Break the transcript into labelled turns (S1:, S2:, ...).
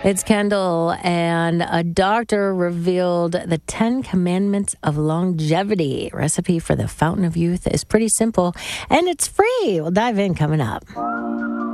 S1: It's Kendall, and a doctor revealed the 10 Commandments of Longevity. Recipe for the Fountain of Youth is pretty simple, and it's free. We'll dive in coming up.